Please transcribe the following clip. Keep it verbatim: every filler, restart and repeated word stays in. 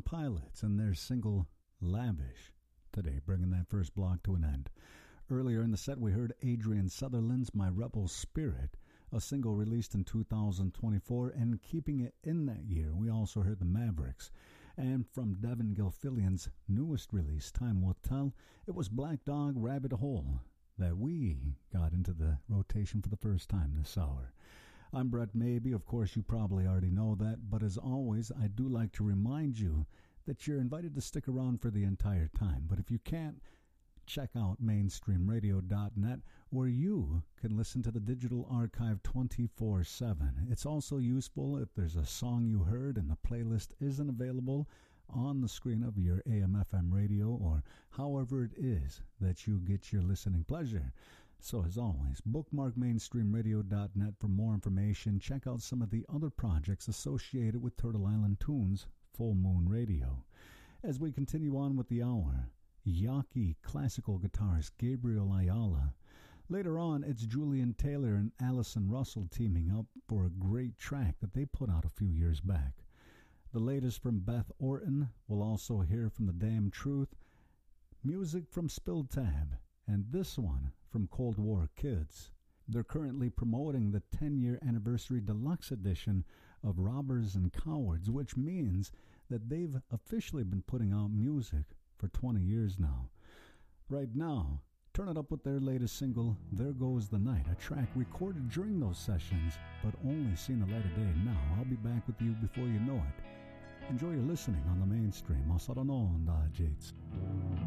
Pilots and their single Lavish today, bringing that first block to an end. Earlier in the set, we heard Adrian Sutherland's My Rebel Spirit, a single released in two thousand twenty-four, and keeping it in that year, we also heard the Mavericks. And from Devin Gilfillian's newest release, Time Will Tell, it was Black Dog Rabbit Hole that we got into the rotation for the first time this hour. I'm Brett Maybe. Of course, you probably already know that, but as always, I do like to remind you that you're invited to stick around for the entire time. But if you can't, check out mainstream radio dot net, where you can listen to the digital archive twenty-four seven. It's also useful if there's a song you heard and the playlist isn't available on the screen of your A M F M radio, or however it is that you get your listening pleasure. So as always, bookmark mainstream radio dot net for more information. Check out some of the other projects associated with Turtle Island Tunes Full Moon Radio. As we continue on with the hour, Yaqui classical guitarist Gabriel Ayala. Later on, it's Julian Taylor and Allison Russell teaming up for a great track that they put out a few years back. The latest from Beth Orton. We'll also hear from The Damn Truth, music from Spill Tab, and this one from Cold War Kids. They're currently promoting the ten-year anniversary deluxe edition of Robbers and Cowards, which means that they've officially been putting out music for twenty years now. Right now, turn it up with their latest single, There Goes the Night, a track recorded during those sessions, but only seen the light of day now. I'll be back with you before you know it. Enjoy your listening on the mainstream. I'll settle on the Jades.